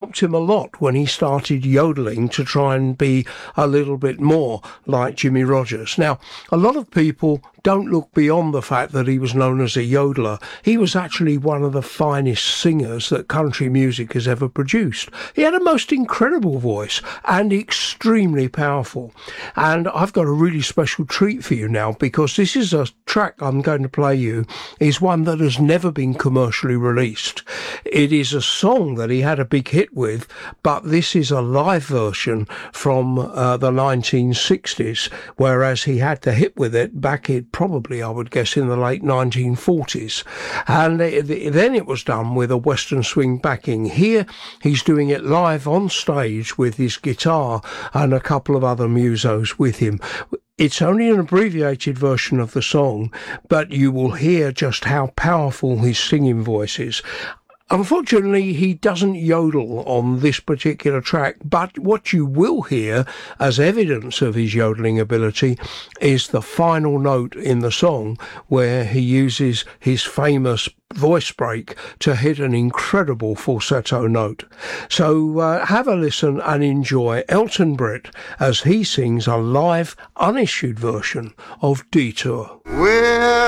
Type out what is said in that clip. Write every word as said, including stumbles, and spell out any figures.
helped him a lot when he started yodeling to try and be a little bit more like Jimmie Rodgers. Now, a lot of people don't look beyond the fact that he was known as a yodeler. He was actually one of the finest singers that country music has ever produced. He had a most incredible voice and extremely powerful. And I've got a really special treat for you now, because this is a track I'm going to play you, is one that has never been commercially released. It is a song that he had a big hit with, but this is a live version from uh, the nineteen sixties, whereas he had the hit with it back in probably, I would guess, in the late nineteen forties. And it, then it was done with a Western swing backing. Here, he's doing it live on stage with his guitar and a couple of other musos with him. It's only an abbreviated version of the song, but you will hear just how powerful his singing voice is. Unfortunately, he doesn't yodel on this particular track, but what you will hear as evidence of his yodeling ability is the final note in the song, where he uses his famous voice break to hit an incredible falsetto note. So uh, have a listen and enjoy Elton Britt as he sings a live, unissued version of Detour. Well,